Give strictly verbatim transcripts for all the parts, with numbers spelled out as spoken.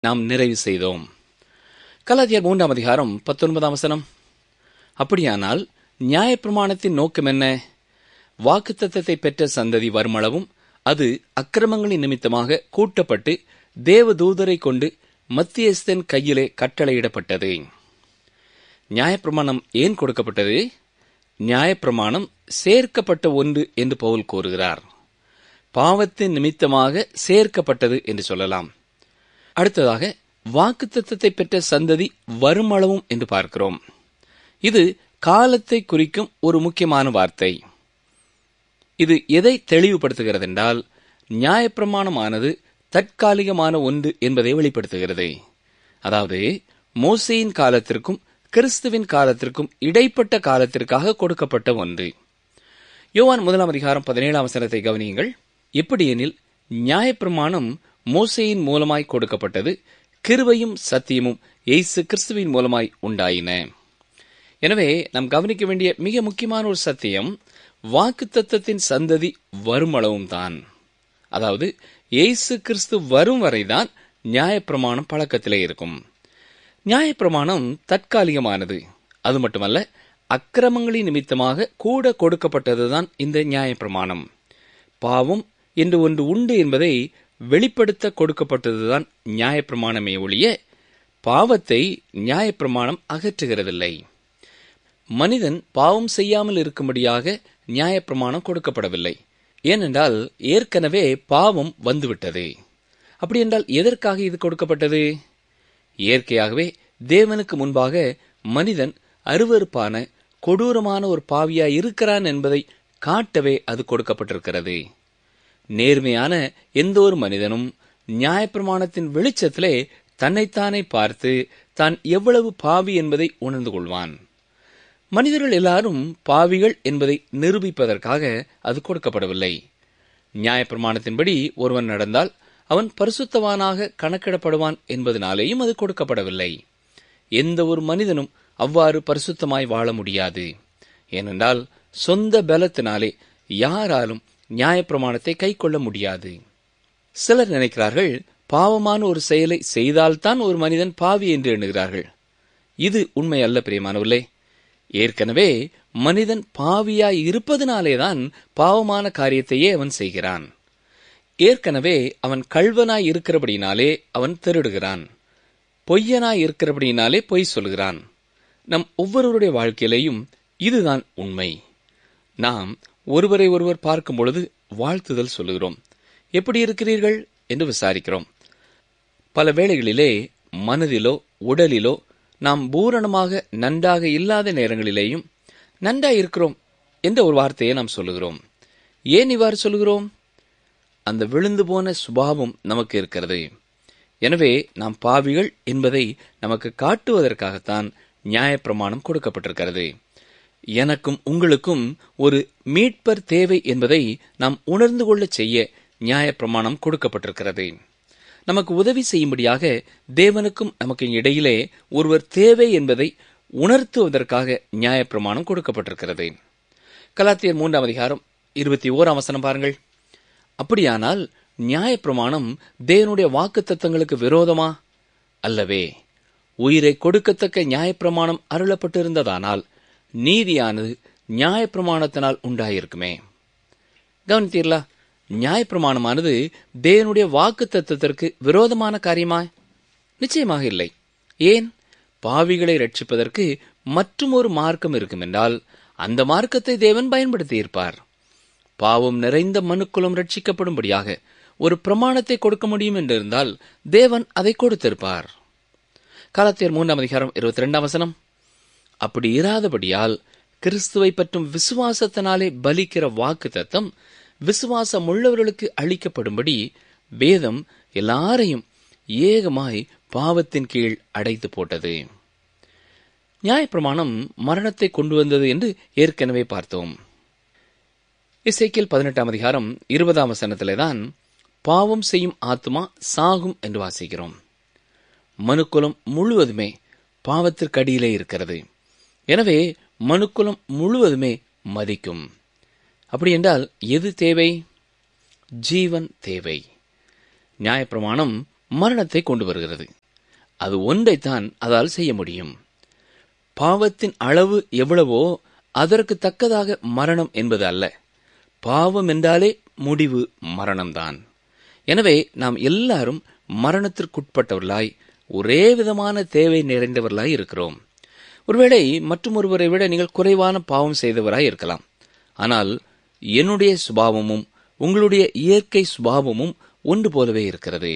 நாம் நிறைவு செய்தோம். கலாத்தியர் மூன்றாம் அதிகாரம் பத்தொன்பதாம் வசனம். அப்படியானால் நியாயப்பிரமாணத்தின் நோக்கம் என்ன? வாக்குத்தத்தத்தை பெற்ற சந்ததி வருமளவும் அது அக்கிரமங்களின் நிமித்தமாக கூட்டப்பட்டு தேவதூதரை கொண்டு மத்தியஸ்தன் கையிலே கட்டளையிடப்பட்டது. நியாயப்பிரமாணம் ஏன் கொடுக்கப்பட்டது? நியாயப்பிரமாணம் சேர்க்கப்பட்ட ஒன்று என்று பவுல் கூறுகிறார். பாவத்தின் நிமித்தமாக சேர்க்கப்பட்டது என்று சொல்லலாம். அடுத்ததாக வாக்குத்தத்தத்தை பெற்ற சந்ததி வருமளவும் என்று பார்க்கிறோம். இது காலத்தை குறிக்கும் ஒரு முக்கியமான வார்த்தை. இது எதை தெளிவுபடுத்துகிறது என்றால், நியாயப்பிரமாணமானது தற்காலிகமான ஒன்று என்பதை வெளிப்படுத்துகிறது. அதாவது மோசேயின் காலத்திற்கும் கிறிஸ்துவின் காலத்திற்கும் இடைப்பட்ட காலத்திற்காக கொடுக்கப்பட்ட ஒன்று. யோவான் முதலாம் அதிகாரம் பதினேழாம் வசனத்தை கவனியுங்கள். எப்படியெனில் நியாயப்பிரமாணம் மோசேயின் மூலமாய் கொடுக்கப்பட்டது, கிருபையும் சத்தியமும் இயேசு கிறிஸ்துவின் மூலமாய் உண்டாயின. எனவே நாம் கவனிக்க வேண்டிய மிக முக்கியமான ஒரு சத்தியம், வாக்குத்தத்தத்தின் சந்ததி வருமளவும் தான். அதாவது இயேசு கிறிஸ்து வரும் வரைதான் நியாயப்பிரமாணம் பழக்கத்திலே இருக்கும். நியாயப்பிரமாணம் தற்காலிகமானது. அது மட்டுமல்ல, அக்கிரமங்களின் நிமித்தமாக கூட கொடுக்கப்பட்டதுதான் இந்த நியாயப்பிரமாணம். பாவம் என்று ஒன்று உண்டு என்பதை வெளிப்படுத்த கொடுக்கப்பட்டதுதான் நியாயப்பிரமாணமே ஒழிய பாவத்தை நியாயப்பிரமாணம் அகற்றுகிறதில்லை. மனிதன் பாவம் செய்யாமல் இருக்கும்படியாக நியாயப்பிரமாணம் கொடுக்கப்படவில்லை. ஏனென்றால் ஏற்கனவே பாவம் வந்துவிட்டது. அப்படி என்றால் எதற்காக இது கொடுக்கப்பட்டது? இயற்கையாகவே தேவனுக்கு முன்பாக மனிதன் அருவருப்பான கொடூரமான ஒரு பாவியாய் இருக்கிறான் என்பதை காட்டவே அது கொடுக்கப்பட்டிருக்கிறது. நேர்மையான எந்த ஒரு மனிதனும் நியாயப்பிரமாணத்தின் வெளிச்சத்திலே தன்னைத்தானே பார்த்து தான் எவ்வளவு பாவி என்பதை உணர்ந்து கொள்வான். மனிதர்கள் எல்லாரும் பாவிகள் என்பதை நிரூபிப்பதற்காக அது கொடுக்கப்படவில்லை. நியாயப்பிரமாணத்தின்படி ஒருவன் நடந்தால் அவன் பரிசுத்தவானாக கணக்கிடப்படுவான் என்பதனாலேயும் அது கொடுக்கப்படவில்லை. எந்த ஒரு மனிதனும் அவ்வாறு பரிசுத்தமாய் வாழ முடியாது. ஏனென்றால் சொந்த பலத்தினாலே யாராலும் நியாயப்பிரமாணத்தை கை கொள்ள முடியாது. சிலர் நினைக்கிறார்கள், பாவமான ஒரு செயலை செய்தால்தான் ஒரு மனிதன் பாவி என்று எண்ணுகிறார்கள். இது உண்மை அல்ல பிரியமானவர்களே. ஏற்கனவே மனிதன் பாவியாய் இருப்பதனாலேதான் பாவமான காரியத்தையே அவன் செய்கிறான். ஏற்கனவே அவன் கள்வனாய் இருக்கிறபடினாலே அவன் திருடுகிறான். பொய்யனாய் இருக்கிறபடினாலே பொய் சொல்கிறான். நம் ஒவ்வொருவருடைய வாழ்க்கையிலேயும் இதுதான் உண்மை. நாம் ஒருவரை ஒருவர் பார்க்கும் பொழுது வாழ்த்துதல் சொல்லுகிறோம். எப்படி இருக்கிறீர்கள் என்று விசாரிக்கிறோம். பல வேளைகளிலே மனதிலோ உடலிலோ நாம் பூரணமாக நன்றாக இல்லாத நேரங்களிலேயும் நன்றாய் இருக்கிறோம் என்ற ஒரு வார்த்தையை நாம் சொல்லுகிறோம். ஏன் இவ்வாறு சொல்லுகிறோம்? அந்த விழுந்து போன சுபாவம் நமக்கு இருக்கிறது. எனவே நாம் பாவிகள் என்பதை நமக்கு காட்டுவதற்காகத்தான் நியாயப்பிரமாணம் கொடுக்கப்பட்டிருக்கிறது. எனக்கும் உங்களுக்கும் ஒரு மீட்பர் தேவை என்பதை நாம் உணர்ந்து கொள்ள செய்ய நியாயப்பிரமாணம் கொடுக்கப்பட்டிருக்கிறது. நமக்கு உதவி செய்யும்படியாக தேவனுக்கும் நமக்கு இடையிலே ஒருவர் தேவை என்பதை உணர்த்துவதற்காக நியாயப்பிரமாணம் கொடுக்கப்பட்டிருக்கிறது. கலாத்தியர் மூன்றாம் அதிகாரம் இருபத்தி ஓராம் வசனம் பாருங்கள். அப்படியானால் நியாயப்பிரமாணம் தேவனுடைய வாக்குத்தத்தங்களுக்கு விரோதமா? அல்லவே. உயிரை கொடுக்கத்தக்க நியாயப்பிரமாணம் அருளப்பட்டிருந்ததானால் நீதியானது நியாயப்பிரமாணத்தினால் உண்டாயிருக்குமே. கவனித்தீர்களா? நியாயப்பிரமாணமானது தேவனுடைய வாக்குத்தத்தத்திற்கு விரோதமான காரியமா? நிச்சயமாக இல்லை. ஏன்? பாவிகளை ரட்சிப்பதற்கு மற்றும் ஒரு மார்க்கம் இருக்கும் என்றால் அந்த மார்க்கத்தை தேவன் பயன்படுத்தியிருப்பார். பாவம் நிறைந்த மனுக்குலம் ரட்சிக்கப்படும்படியாக ஒரு பிரமாணத்தை கொடுக்க முடியும் என்றிருந்தால் தேவன் அதை கொடுத்திருப்பார். கலாத்தியர் மூன்றாம் அதிகாரம் இருபத்தி இரண்டாம் வசனம். அப்படி இராதபடியால் கிறிஸ்துவை பற்றும் விசுவாசத்தினாலே பலிக்கிற வாக்கு தத்தம் விசுவாசம் உள்ளவர்களுக்கு அளிக்கப்படும்படி வேதம் எல்லாரையும் ஏகமாய் பாவத்தின் கீழ் அடைத்து போட்டது. நியாயப்பிரமாணம் மரணத்தை கொண்டு வந்தது என்று ஏற்கனவே பார்த்தோம். எசேக்கியேல் பதினெட்டாம் அதிகாரம் இருபதாம் வசனத்திலேதான் பாவம் செய்யும் ஆத்மா சாகும் என்று வாசிக்கிறோம். மனுக்குலம் முழுவதுமே பாவத்திற்கு அடியிலே இருக்கிறது. எனவே மனுக்குலம் முழுவதுமே மதிக்கும். அப்படி என்றால் எது தேவை? ஜீவன் தேவை. நியாயப்பிரமாணம் மரணத்தை கொண்டு வருகிறது. அது ஒன்றைத்தான் அதால் செய்ய முடியும். பாவத்தின் அளவு எவ்வளவோ அதற்கு தக்கதாக மரணம் என்பது அல்ல. பாவம் என்றாலே முடிவு மரணம்தான். எனவே நாம் எல்லாரும் மரணத்திற்குட்பட்டவர்களாய் ஒரே விதமான தேவை நிறைந்தவர்களாய் இருக்கிறோம். ஒருவேளை மற்றும் ஒருவரை விட நீங்கள் குறைவான பாவம் செய்தவராய் இருக்கலாம். ஆனால் என்னுடைய சுபாவமும் உங்களுடைய இயற்கை சுபாவமும் ஒன்று போலவே இருக்கிறது.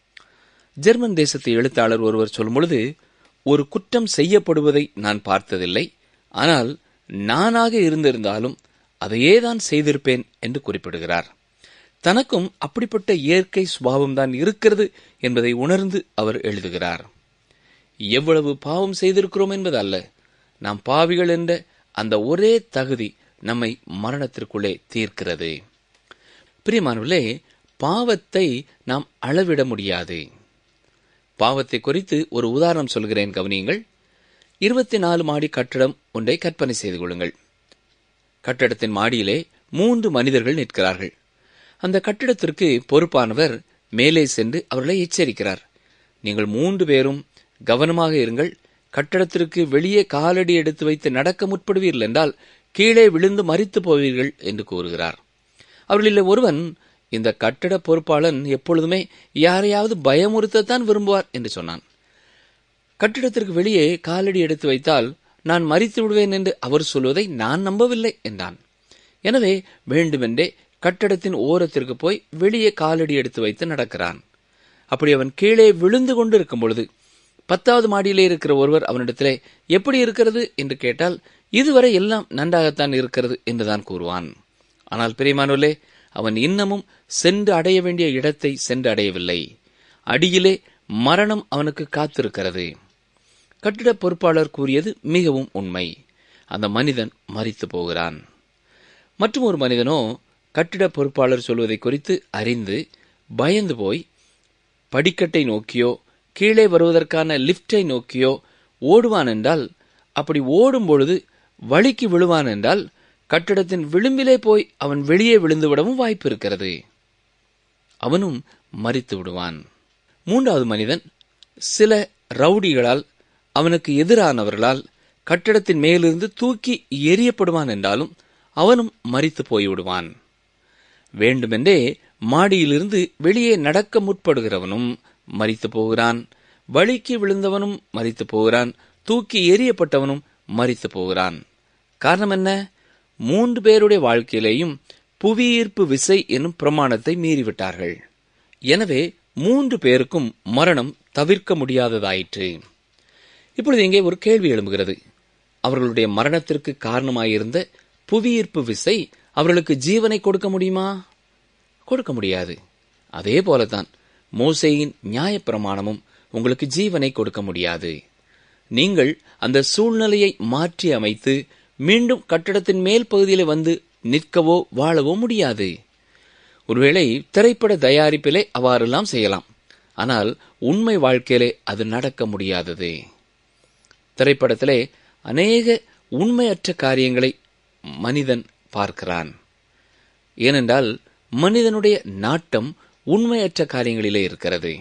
ஜெர்மன் தேசத்து எழுத்தாளர் ஒருவர் சொல்லும் பொழுது, ஒரு குற்றம் செய்யப்படுவதை நான் பார்த்ததில்லை, ஆனால் நானாக இருந்திருந்தாலும் அதையே தான் செய்திருப்பேன் என்று குறிப்பிடுகிறார். தனக்கும் அப்படிப்பட்ட இயற்கை சுபாவம்தான் இருக்கிறது என்பதை உணர்ந்து அவர் எழுதுகிறார். எவ்வளவு பாவம் செய்திருக்கிறோம் என்பது அல்ல, நாம் பாவிகள் என்ற அந்த ஒரே தகுதி நம்மை மரணத்திற்குள்ளே தீர்க்கிறது. பிரியமானவர்களே, பாவத்தை நாம் அளவிட முடியாது. பாவத்தை குறித்து ஒரு உதாரணம் சொல்கிறேன், கவனியுங்கள். இருபத்தி நாலு மாடி கட்டடம் ஒன்றை கற்பனை செய்து கொள்ளுங்கள். கட்டடத்தின் மாடியிலே மூன்று மனிதர்கள் நிற்கிறார்கள். அந்த கட்டிடத்திற்கு பொறுப்பானவர் மேலே சென்று அவர்களை எச்சரிக்கிறார். நீங்கள் மூன்று பேரும் கவனமாக இருங்கள், கட்டடத்திற்கு வெளியே காலடி எடுத்து வைத்து நடக்க முற்படுவீர்கள் என்றால் கீழே விழுந்து மரித்து போவீர்கள் என்று கூறுகிறார். அவர்களில் ஒருவன், இந்த கட்டட பொறுப்பாளன் எப்பொழுதுமே யாரையாவது பயமுறுத்தத்தான் விரும்புவார் என்று சொன்னான். கட்டிடத்திற்கு வெளியே காலடி எடுத்து வைத்தால் நான் மரித்து விடுவேன் என்று அவர் சொல்வதை நான் நம்பவில்லை என்றான். எனவே வேண்டுமென்றே கட்டடத்தின் ஓரத்திற்கு போய் வெளியே காலடி எடுத்து வைத்து நடக்கிறான். அப்படி அவன் கீழே விழுந்து கொண்டு இருக்கும் பொழுது பத்தாவது மாடியிலே இருக்கிற ஒருவர் அவனிடத்திலே எப்படி இருக்கிறது என்று கேட்டால், இதுவரை எல்லாம் நன்றாகத்தான் இருக்கிறது என்றுதான் கூறுவான். ஆனால் பிரியமானவர்களே, அவன் இன்னமும் சென்று அடைய வேண்டிய இடத்தை சென்று அடையவில்லை. அடியிலே மரணம் அவனுக்கு காத்திருக்கிறது. கட்டிட பொறுப்பாளர் கூறியது மிகவும் உண்மை. அந்த மனிதன் மரித்து போகிறான். மற்றும் ஒரு மனிதனோ கட்டிட பொறுப்பாளர் சொல்வதை குறித்து அறிந்து பயந்து போய் படிக்கட்டை நோக்கியோ கீழே வருவதற்கான லிப்டை நோக்கியோ ஓடுவான் என்றால், அப்படி ஓடும் பொழுது வழிக்கு விழுவான் என்றால் கட்டிடத்தின் விளிம்பிலே போய் அவன் வெளியே விழுந்துவிடவும் வாய்ப்பு இருக்கிறது. அவனும் மரித்து விடுவான். மூன்றாவது மனிதன் சில ரவுடிகளால், அவனுக்கு எதிரானவர்களால் கட்டிடத்தின் மேலிருந்து தூக்கி எறியப்படுவான் என்றாலும் அவனும் மரித்து போய்விடுவான். வேண்டுமென்றே மாடியிலிருந்து வெளியே நடக்க முற்படுகிறவனும் மரித்து போகிறான். வழிக்கு விழுந்தவனும் மரித்து போகிறான். தூக்கி எறியப்பட்டவனும் மரித்து போகிறான். காரணம் என்ன? மூன்று பேருடைய வாழ்க்கையிலேயும் புவியீர்ப்பு விசை என்னும் பிரமாணத்தை மீறிவிட்டார்கள். எனவே மூன்று பேருக்கும் மரணம் தவிர்க்க முடியாததாயிற்று. இப்பொழுது இங்கே ஒரு கேள்வி எழும்புகிறது. அவர்களுடைய மரணத்திற்கு காரணமாயிருந்த புவியீர்ப்பு விசை அவர்களுக்கு ஜீவனை கொடுக்க முடியுமா? கொடுக்க முடியாது. அதே போலத்தான் மோசேயின் நியாயப்பிரமாணமும் உங்களுக்கு ஜீவனை கொடுக்க முடியாது. நீங்கள் அந்த சூழ்நிலையை மாற்றி அமைத்து மீண்டும் கட்டடத்தின் மேல் பகுதியிலே வந்து நிற்கவோ வாழவோ முடியாது. ஒருவேளை திரைப்பட தயாரிப்பிலே அவ்வாறெல்லாம் செய்யலாம். ஆனால் உண்மை வாழ்க்கையிலே அது நடக்க முடியாதது. திரைப்படத்திலே அநேக உண்மையற்ற காரியங்களை மனிதன் பார்க்கிறான். ஏனென்றால் மனிதனுடைய நாட்டம் உண்மையற்ற காரியங்களிலே இருக்கிறது.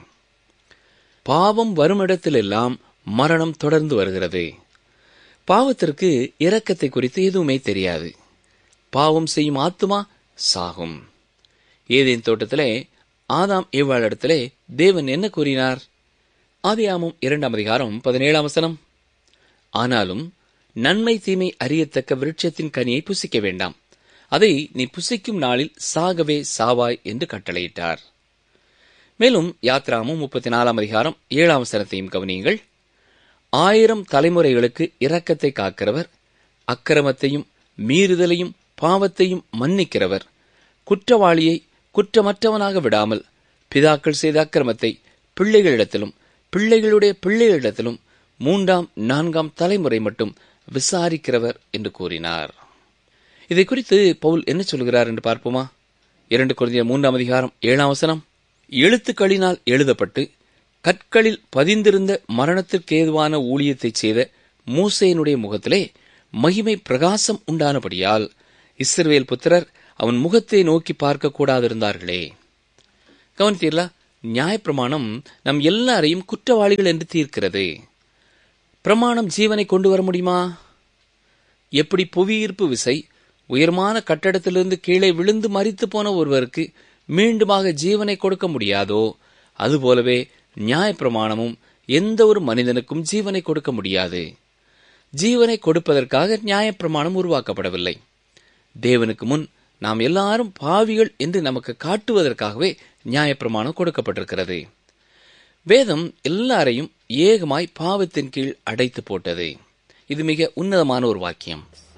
பாவம் வருமிடத்திலெல்லாம் மரணம் தொடர்ந்து வருகிறது. பாவத்திற்கு இரக்கத்தை குறித்து எதுவுமே தெரியாது. பாவம் செய்யும் ஆத்துமா சாகும். ஏதேன் தோட்டத்திலே ஆதாம் ஏவாளிடத்திலே தேவன் என்ன கூறினார்? ஆதியாகமம் இரண்டாம் அதிகாரம் பதினேழாம் வசனம், ஆனாலும் நன்மை தீமை அறியத்தக்க விருட்சத்தின் கனியை புசிக்க வேண்டாம், அதை நீ புசிக்கும் நாளில் சாகவே சாவாய் என்று கட்டளையிட்டார். மேலும் யாத்ராகமம் முப்பத்தி நாலாம் அதிகாரம் ஏழாம் வசனத்தையும் கவனியுங்கள். ஆயிரம் தலைமுறைகளுக்கு இரக்கத்தை காக்கிறவர், அக்கிரமத்தையும் மீறுதலையும் பாவத்தையும் மன்னிக்கிறவர், குற்றவாளியை குற்றமற்றவனாக விடாமல் பிதாக்கள் செய்த அக்கிரமத்தை பிள்ளைகளிடத்திலும் பிள்ளைகளுடைய பிள்ளைகளிடத்திலும் மூன்றாம் நான்காம் தலைமுறை மட்டும் விசாரிக்கிறவர் என்று கூறினார். இதை குறித்து பவுல் என்ன சொல்கிறார் என்று பார்ப்போமா? இரண்டு கொரிந்தியர் மூன்றாம் அதிகாரம் ஏழாம் வசனம், எழுத்துக்களினால் எழுதப்பட்டு கற்களில் பதிந்திருந்த மரணத்திற்கேதுவான ஊழியத்தை செய்த மோசேயினுடைய முகத்திலே மகிமை பிரகாசம் உண்டானபடியால் இஸ்ரவேல் புத்திரர் அவன் முகத்தை நோக்கி பார்க்க கூடாதிருந்தார்களே. கவனித்தீர்களா? நியாயப்பிரமாணம் நம் எல்லாரையும் குற்றவாளிகள் என்று தீர்க்கிறது. பிரமாணம் ஜீவனை கொண்டு வர முடியுமா? எப்படி புவியீர்ப்பு விசை உயர்மான கட்டடத்திலிருந்து கீழே விழுந்து மரித்து போன ஒருவருக்கு மீண்டுமாக ஜீவனை கொடுக்க முடியாதோ, அதுபோலவே நியாயப்பிரமாணமும் எந்த ஒரு மனிதனுக்கும் ஜீவனை கொடுக்க முடியாது. ஜீவனை கொடுப்பதற்காக நியாயப்பிரமாணம் உருவாக்கப்படவில்லை. தேவனுக்கு முன் நாம் எல்லாரும் பாவிகள் என்று நமக்கு காட்டுவதற்காகவே நியாயப்பிரமாணம் கொடுக்கப்பட்டிருக்கிறது. வேதம் எல்லாரையும் ஏகமாய் பாவத்தின் கீழ் அடைத்து போட்டது. இது மிக உன்னதமான ஒரு வாக்கியம்.